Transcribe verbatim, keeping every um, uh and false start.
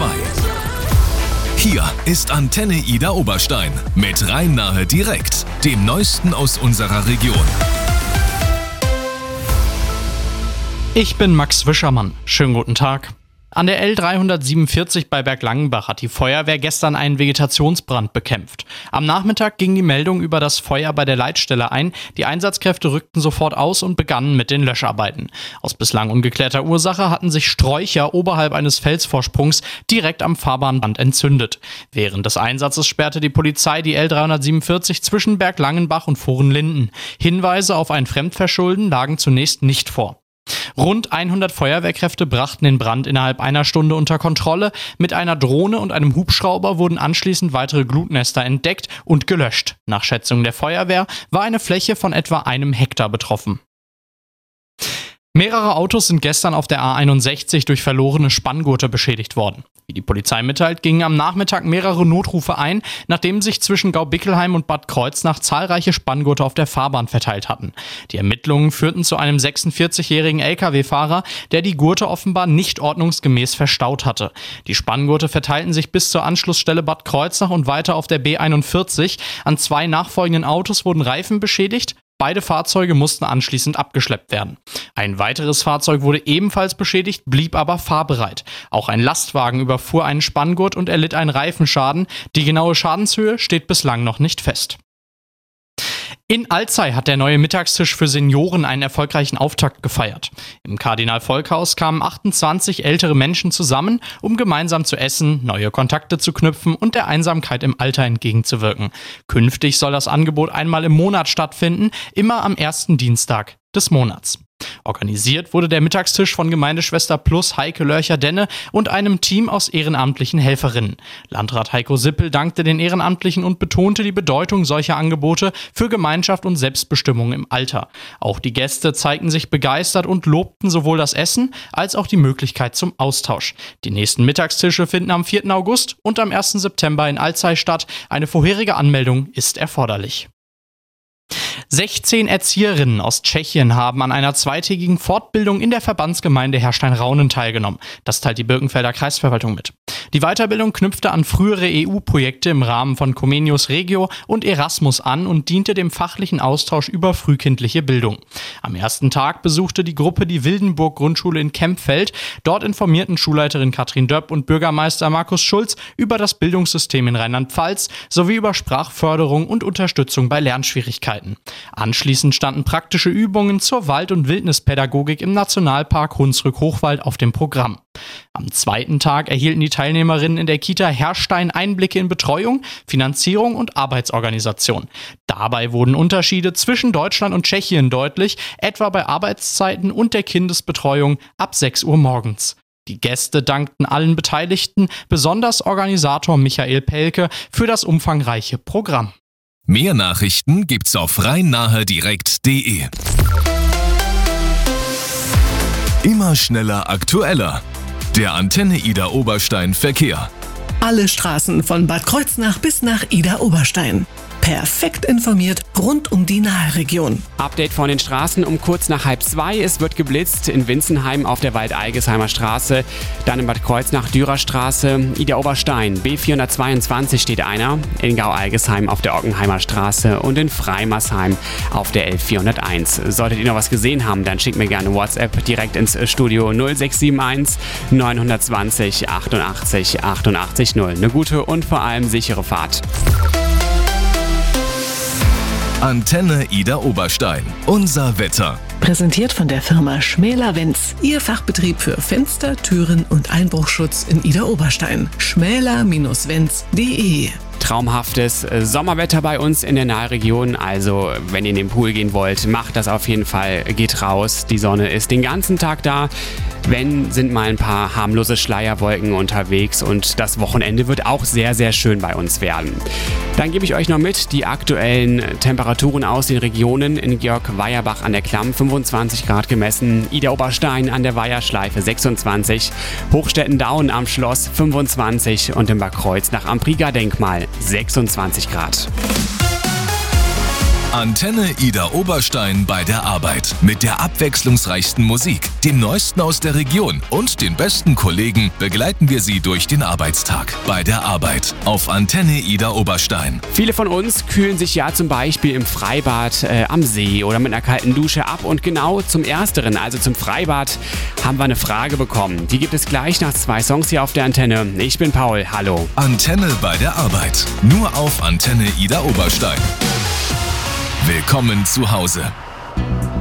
zwei. Hier ist Antenne Ida Oberstein mit Rhein-Nahe direkt, dem Neuesten aus unserer Region. Ich bin Max Wischermann. Schönen guten Tag. An der L dreihundertsiebenundvierzig bei Berglangenbach hat die Feuerwehr gestern einen Vegetationsbrand bekämpft. Am Nachmittag ging die Meldung über das Feuer bei der Leitstelle ein. Die Einsatzkräfte rückten sofort aus und begannen mit den Löscharbeiten. Aus bislang ungeklärter Ursache hatten sich Sträucher oberhalb eines Felsvorsprungs direkt am Fahrbahnrand entzündet. Während des Einsatzes sperrte die Polizei die L dreihundertsiebenundvierzig zwischen Berglangenbach und Vorenlinden. Hinweise auf ein Fremdverschulden lagen zunächst nicht vor. Rund hundert Feuerwehrkräfte brachten den Brand innerhalb einer Stunde unter Kontrolle. Mit einer Drohne und einem Hubschrauber wurden anschließend weitere Glutnester entdeckt und gelöscht. Nach Schätzung der Feuerwehr war eine Fläche von etwa einem Hektar betroffen. Mehrere Autos sind gestern auf der A einundsechzig durch verlorene Spanngurte beschädigt worden. Wie die Polizei mitteilt, gingen am Nachmittag mehrere Notrufe ein, nachdem sich zwischen Gaubickelheim und Bad Kreuznach zahlreiche Spanngurte auf der Fahrbahn verteilt hatten. Die Ermittlungen führten zu einem sechsundvierzigjährigen L K W-Fahrer, der die Gurte offenbar nicht ordnungsgemäß verstaut hatte. Die Spanngurte verteilten sich bis zur Anschlussstelle Bad Kreuznach und weiter auf der B einundvierzig. An zwei nachfolgenden Autos wurden Reifen beschädigt. Beide Fahrzeuge mussten anschließend abgeschleppt werden. Ein weiteres Fahrzeug wurde ebenfalls beschädigt, blieb aber fahrbereit. Auch ein Lastwagen überfuhr einen Spanngurt und erlitt einen Reifenschaden. Die genaue Schadenshöhe steht bislang noch nicht fest. In Alzey hat der neue Mittagstisch für Senioren einen erfolgreichen Auftakt gefeiert. Im Kardinal-Volk-Haus kamen achtundzwanzig ältere Menschen zusammen, um gemeinsam zu essen, neue Kontakte zu knüpfen und der Einsamkeit im Alter entgegenzuwirken. Künftig soll das Angebot einmal im Monat stattfinden, immer am ersten Dienstag des Monats. Organisiert wurde der Mittagstisch von Gemeindeschwester Plus Heike Lörcher-Denne und einem Team aus ehrenamtlichen Helferinnen. Landrat Heiko Sippel dankte den Ehrenamtlichen und betonte die Bedeutung solcher Angebote für Gemeinschaft und Selbstbestimmung im Alter. Auch die Gäste zeigten sich begeistert und lobten sowohl das Essen als auch die Möglichkeit zum Austausch. Die nächsten Mittagstische finden am vierten August und am ersten September in Alzey statt. Eine vorherige Anmeldung ist erforderlich. sechzehn Erzieherinnen aus Tschechien haben an einer zweitägigen Fortbildung in der Verbandsgemeinde Herrstein-Raunen teilgenommen. Das teilt die Birkenfelder Kreisverwaltung mit. Die Weiterbildung knüpfte an frühere E U-Projekte im Rahmen von Comenius Regio und Erasmus an und diente dem fachlichen Austausch über frühkindliche Bildung. Am ersten Tag besuchte die Gruppe die Wildenburg-Grundschule in Kempfeld. Dort informierten Schulleiterin Katrin Döpp und Bürgermeister Markus Schulz über das Bildungssystem in Rheinland-Pfalz sowie über Sprachförderung und Unterstützung bei Lernschwierigkeiten. Anschließend standen praktische Übungen zur Wald- und Wildnispädagogik im Nationalpark Hunsrück-Hochwald auf dem Programm. Am zweiten Tag erhielten die Teilnehmerinnen in der Kita Herrstein Einblicke in Betreuung, Finanzierung und Arbeitsorganisation. Dabei wurden Unterschiede zwischen Deutschland und Tschechien deutlich, etwa bei Arbeitszeiten und der Kindesbetreuung ab sechs Uhr morgens. Die Gäste dankten allen Beteiligten, besonders Organisator Michael Pelke, für das umfangreiche Programm. Mehr Nachrichten gibt's auf rhein-nahe direkt punkt de. Immer schneller, aktueller. Der Antenne Ida Oberstein Verkehr. Alle Straßen von Bad Kreuznach bis nach Ida Oberstein. Perfekt informiert rund um die Naheregion. Update von den Straßen um kurz nach halb zwei. Es wird geblitzt in Winzenheim auf der Waldeigelsheimer Straße, dann in Bad Kreuznach Dürer Straße, Ida Oberstein B vierhundertzweiundzwanzig steht einer, in Gau-Algesheim auf der Ockenheimer Straße und in Freimersheim auf der L vierhunderteins. Solltet ihr noch was gesehen haben, dann schickt mir gerne WhatsApp direkt ins Studio null sechs sieben eins neun zwei null achtundachtzig achtundachtzig null. Eine gute und vor allem sichere Fahrt. Antenne Ida Oberstein. Unser Wetter. Präsentiert von der Firma Schmäler-Wenz. Ihr Fachbetrieb für Fenster, Türen und Einbruchschutz in Ida Oberstein. schmäler Wenz punkt de. Traumhaftes Sommerwetter bei uns in der Nahregion. Also, wenn ihr in den Pool gehen wollt, macht das auf jeden Fall. Geht raus. Die Sonne ist den ganzen Tag da. Wenn, sind mal ein paar harmlose Schleierwolken unterwegs und das Wochenende wird auch sehr, sehr schön bei uns werden. Dann gebe ich euch noch mit die aktuellen Temperaturen aus den Regionen. In Georg-Weierbach an der Klamm fünfundzwanzig Grad gemessen, Ida Oberstein an der Weiherschleife sechsundzwanzig, Hochstetten-Daun am Schloss fünfundzwanzig und in Bad Kreuznach am Prieger-Denkmal sechsundzwanzig Grad. Antenne Ida Oberstein bei der Arbeit. Mit der abwechslungsreichsten Musik, dem Neuesten aus der Region und den besten Kollegen begleiten wir Sie durch den Arbeitstag. Bei der Arbeit auf Antenne Ida Oberstein. Viele von uns kühlen sich ja zum Beispiel im Freibad, äh, am See oder mit einer kalten Dusche ab. Und genau zum Ersteren, also zum Freibad, haben wir eine Frage bekommen. Die gibt es gleich nach zwei Songs hier auf der Antenne. Ich bin Paul, hallo. Antenne bei der Arbeit. Nur auf Antenne Ida Oberstein. Willkommen zu Hause.